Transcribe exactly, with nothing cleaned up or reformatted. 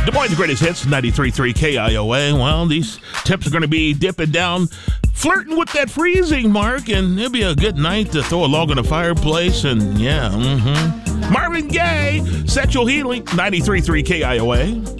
Des Moines' greatest hits, ninety-three point three K I O A. Well, these temps are going to be dipping down, flirting with that freezing mark, and it'll be a good night to throw a log in the fireplace, and yeah, mm-hmm. Marvin Gaye, Sexual Healing, ninety-three point three K I O A.